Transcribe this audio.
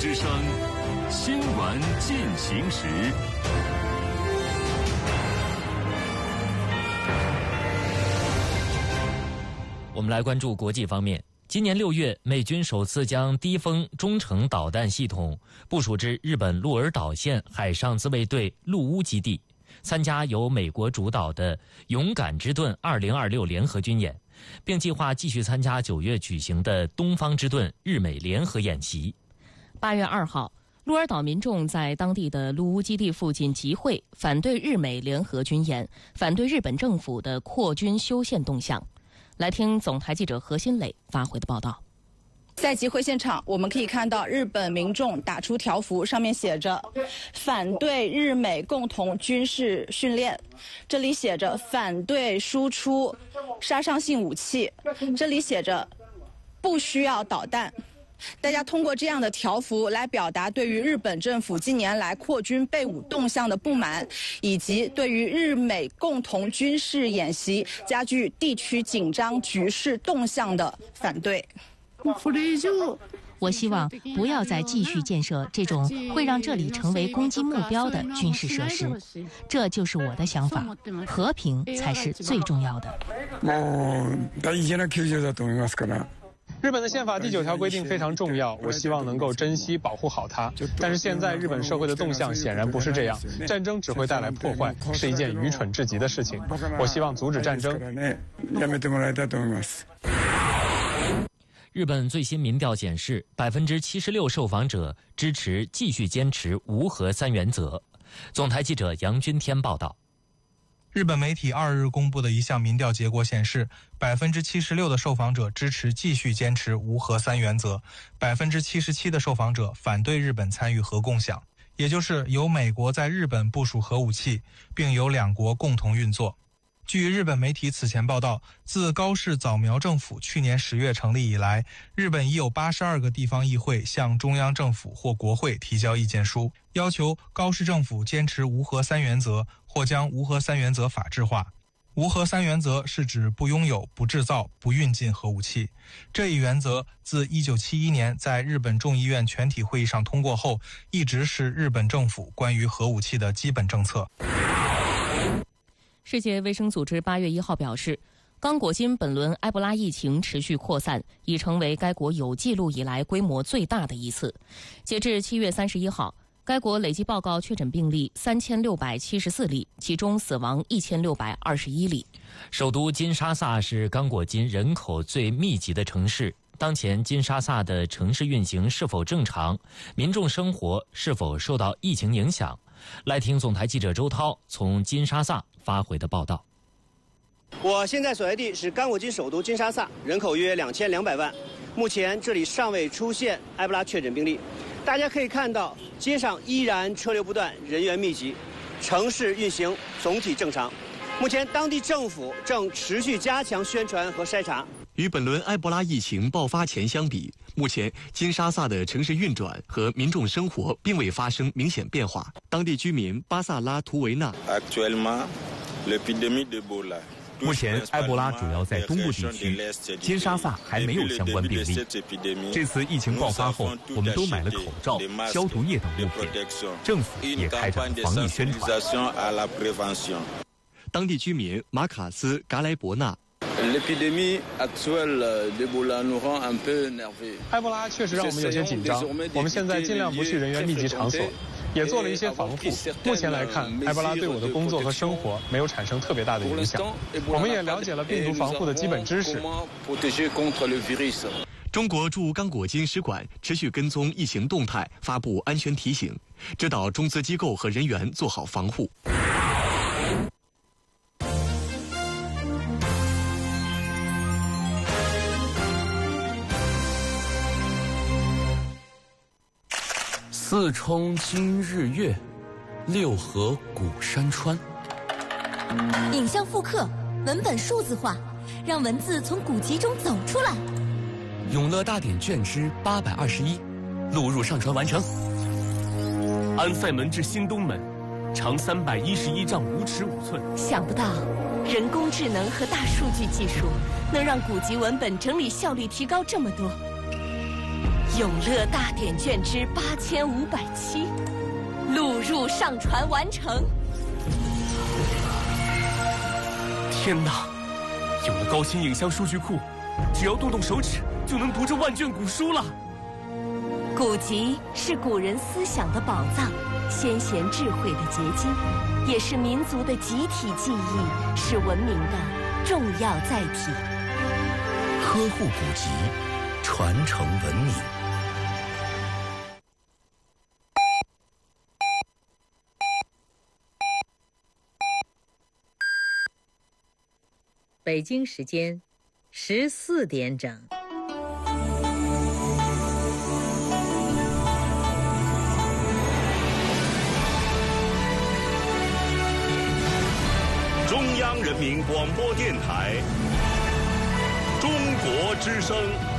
之声，新闻进行时。 我们来关注国际方面。今年6月，美军首次将低风中程导弹系统部署至日本鹿儿岛县海上自卫队陆屋基地，参加由美国主导的“勇敢之盾2026”联合军演，并计划继续参加9月举行的“东方之盾”日美联合演习。 8月2号，鹿儿岛民众在当地的陆屋基地附近集会，反对日美联合军演，反对日本政府的扩军修宪动向。来听总台记者何新磊发回的报道。 在集会现场，我们可以看到日本民众打出条幅，上面写着“反对日美共同军事训练”，这里写着“反对输出杀伤性武器”，这里写着“不需要导弹”。大家通过这样的条幅来表达对于日本政府近年来扩军备武动向的不满，以及对于日美共同军事演习加剧地区紧张局势动向的反对。 我希望不要再继续建设这种会让这里成为攻击目标的军事设施，这就是我的想法。和平才是最重要的。 日本的宪法第9条规定非常重要，我希望能够珍惜保护好它。但是现在日本社会的动向显然不是这样，战争只会带来破坏，是一件愚蠢至极的事情。我希望阻止战争。 日本最新民调显示，76%受访者支持继续坚持无核3原则。总台记者杨军天报道。 日本媒体2日公布的一项民调结果显示，76%的受访者支持继续坚持无核3原则，77%的受访者反对日本参与核共享，也就是由美国在日本部署核武器，并由2国共同运作。据日本媒体此前报道，自高市早苗政府去年10月成立以来，日本已有82个地方议会向中央政府或国会提交意见书，要求高市政府坚持无核3原则，或将无核3原则法制化。无核3原则是指不拥有、不制造、不运进核武器。这一原则自1971年在日本众议院全体会议上通过后，一直是日本政府关于核武器的基本政策。 世界卫生组织8月1号表示，刚果金本轮埃博拉疫情持续扩散，已成为该国有记录以来规模最大的一次。截至7月31号，该国累计报告确诊病例3674例，其中死亡1621例。 首都金沙萨是刚果金人口最密集的城市。当前金沙萨的城市运行是否正常？民众生活是否受到疫情影响？来听总台记者周涛从金沙萨发回的报道。 我现在所在地是刚果金首都金沙萨，人口约2200万。目前这里尚未出现埃博拉确诊病例。大家可以看到，街上依然车流不断，人员密集，城市运行总体正常。目前当地政府正持续加强宣传和筛查。 与本轮埃博拉疫情爆发前相比，目前金沙萨的城市运转和民众生活并未发生明显变化。当地居民巴萨拉图维纳。 目前埃博拉主要在东部地区，金沙萨还没有相关病例。这次疫情爆发后，我们都买了口罩、消毒液等物品，政府也开展了防疫宣传。 当地居民马卡斯·嘎莱伯纳。 埃博拉确实让我们有些紧张，我们现在尽量不去人员密集场所，也做了一些防护。目前来看，埃博拉对我的工作和生活没有产生特别大的影响。我们也了解了病毒防护的基本知识。 中国驻刚果金使馆持续跟踪疫情动态，发布安全提醒，指导中资机构和人员做好防护。 四冲今日月，六合古山川。 影像复刻，文本数字化，让文字从古籍中走出来。 永乐大典卷之821，录入上传完成。安塞门至新东门，长311丈5尺5寸。 想不到，人工智能和大数据技术能让古籍文本整理效率提高这么多。 永乐大典卷之8507，录入上传完成。 天哪！有了高清影像数据库，只要动动手指就能读这万卷古书了。 古籍是古人思想的宝藏，先贤智慧的结晶，也是民族的集体记忆，是文明的重要载体。 呵护古籍，传承文明。 北京时间14点整。 中央人民广播电台，中国之声。